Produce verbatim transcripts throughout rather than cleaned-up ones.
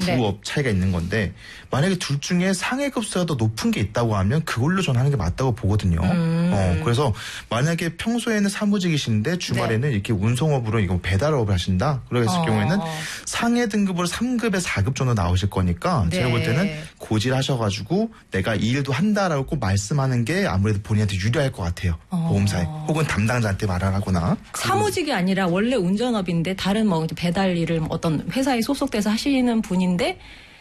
부업 네. 차이가 있는 건데 만약에 둘 중에 상해급수가 더 높은 게 있다고 하면 그걸로 저는 하는 게 맞다고 보거든요. 음. 어, 그래서 만약에 평소에는 사무직이신데 주말에는 네. 이렇게 운송업으로 이거 배달업을 하신다. 그랬을 어. 경우에는 상해 등급으로 삼 급에 사 급 정도 나오실 거니까 네. 제가 볼 때는 고지를 하셔가지고 내가 이 일도 한다라고 꼭 말씀하는 게 아무래도 본인한테 유리할 것 같아요. 어. 보험사에 혹은 담당자한테 말을 하거나. 사무직이 아니라 원래 운전업인데 다른 뭐 배달 일을 어떤 회사에 소속돼서 하시는 분인데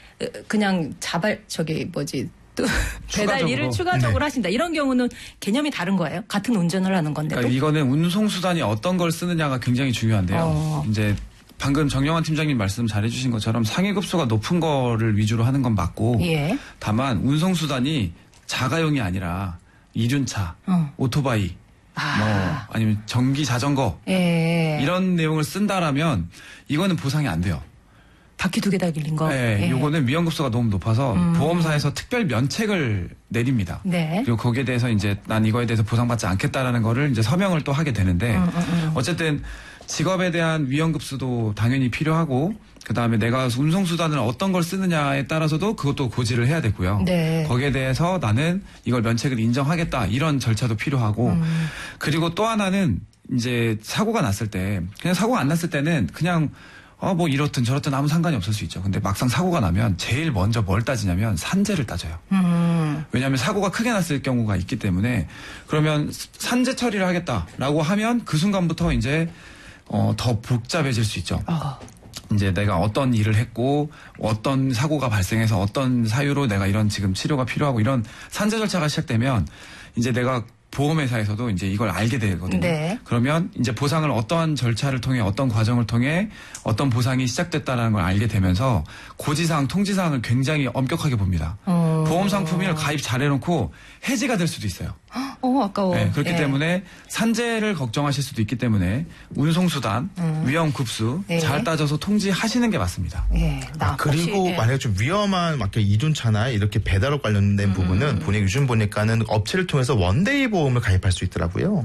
그냥 자발 저기 뭐지 또 배달 일을 추가적으로 네. 하신다. 이런 경우는 개념이 다른 거예요? 같은 운전을 하는 건데도? 그러니까 이거는 운송수단이 어떤 걸 쓰느냐가 굉장히 중요한데요. 어. 이제 방금 정영환 팀장님 말씀 잘해주신 것처럼 상해급수가 높은 거를 위주로 하는 건 맞고 예. 다만 운송수단이 자가용이 아니라 이륜차, 어. 오토바이 아. 뭐 아니면 전기 자전거 예. 이런 내용을 쓴다라면 이거는 보상이 안 돼요. 바퀴 두 개 다 길린 거. 네, 이거는 예. 위험급수가 너무 높아서 음. 보험사에서 특별 면책을 내립니다. 네. 그리고 거기에 대해서 이제 난 이거에 대해서 보상받지 않겠다라는 거를 이제 서명을 또 하게 되는데 음, 음, 음. 어쨌든 직업에 대한 위험급수도 당연히 필요하고 그 다음에 내가 운송수단을 어떤 걸 쓰느냐에 따라서도 그것도 고지를 해야 되고요. 네. 거기에 대해서 나는 이걸 면책을 인정하겠다 이런 절차도 필요하고 음. 그리고 또 하나는 이제 사고가 났을 때 그냥 사고가 안 났을 때는 그냥 어, 뭐 이렇든 저렇든 아무 상관이 없을 수 있죠. 근데 막상 사고가 나면 제일 먼저 뭘 따지냐면 산재를 따져요. 음. 왜냐하면 사고가 크게 났을 경우가 있기 때문에 그러면 산재 처리를 하겠다라고 하면 그 순간부터 이제 어, 더 복잡해질 수 있죠. 어. 이제 내가 어떤 일을 했고 어떤 사고가 발생해서 어떤 사유로 내가 이런 지금 치료가 필요하고 이런 산재 절차가 시작되면 이제 내가 보험회사에서도 이제 이걸 알게 되거든요. 네. 그러면 이제 보상을 어떠한 절차를 통해 어떤 과정을 통해 어떤 보상이 시작됐다는 걸 알게 되면서 고지사항, 통지사항을 굉장히 엄격하게 봅니다. 어. 보험 상품을 가입 잘해놓고 해지가 될 수도 있어요. 어, 아까워. 네, 그렇기 예. 때문에 산재를 걱정하실 수도 있기 때문에 운송수단, 음. 위험급수 예. 잘 따져서 통지하시는 게 맞습니다. 예. 아, 그리고 혹시, 예. 만약에 좀 위험한 막 이륜차나 이렇게 배달업 관련된 음. 부분은 보니 요즘 보니까는 업체를 통해서 원데이 보험을 가입할 수 있더라고요.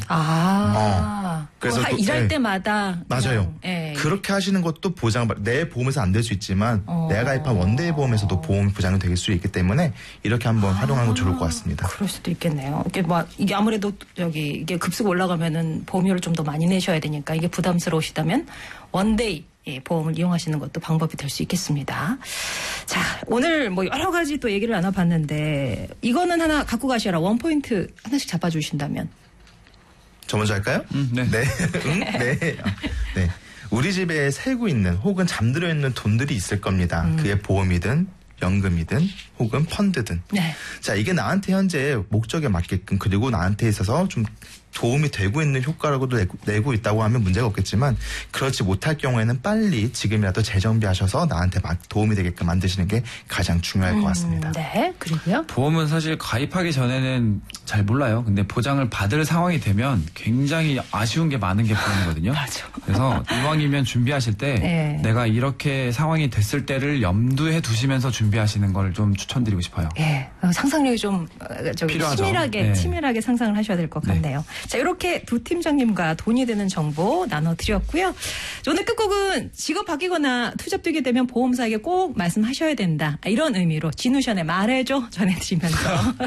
아. 어. 그래서 어, 또, 일할 예. 때마다. 맞아요. 예. 그렇게 하시는 것도 보장, 내 보험에서 안 될 수 있지만 어. 내가 가입한 원데이 보험에서도 보험 보장이 될 수 있기 때문에 이렇게 한번 아. 활용하는 건 좋을 것 같습니다. 그럴 수도 있겠네요. 이게 뭐 이게 아무래도 여기 이게 급수가 올라가면은 보험료를 좀 더 많이 내셔야 되니까 이게 부담스러우시다면 원데이 예, 보험을 이용하시는 것도 방법이 될 수 있겠습니다. 자, 오늘 뭐 여러 가지 또 얘기를 나눠봤는데 이거는 하나 갖고 가셔라. 원포인트 하나씩 잡아주신다면. 저 먼저 할까요? 음, 네. 네. 응? 네. 네. 우리 집에 새고 있는 혹은 잠들어 있는 돈들이 있을 겁니다. 음. 그게 보험이든 연금이든 혹은 펀드든. 네. 자, 이게 나한테 현재 목적에 맞게끔 그리고 나한테 있어서 좀 도움이 되고 있는 효과라고도 내고, 내고 있다고 하면 문제가 없겠지만 그렇지 못할 경우에는 빨리 지금이라도 재정비하셔서 나한테 막 도움이 되게끔 만드시는 게 가장 중요할 음, 것 같습니다. 네, 그리고요. 보험은 사실 가입하기 전에는 잘 몰라요. 근데 보장을 받을 상황이 되면 굉장히 아쉬운 게 많은 게 보험이거든요. 맞아. 그래서 이왕이면 준비하실 때 네. 내가 이렇게 상황이 됐을 때를 염두에 두시면서 준비하시는 걸 좀 추천드리고 싶어요. 네, 상상력이 좀 저기 필요하죠. 치밀하게 네. 치밀하게 상상을 하셔야 될 것 같네요. 네. 자, 이렇게 두 팀장님과 돈이 되는 정보 나눠드렸고요. 오늘 끝곡은 직업 바뀌거나 투잡 되게 되면 보험사에게 꼭 말씀하셔야 된다. 이런 의미로 진우션의 말해줘 전해드리면서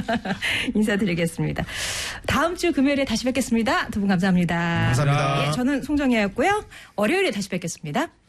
인사드리겠습니다. 다음 주 금요일에 다시 뵙겠습니다. 두 분 감사합니다. 감사합니다. 예, 저는 송정희였고요. 월요일에 다시 뵙겠습니다.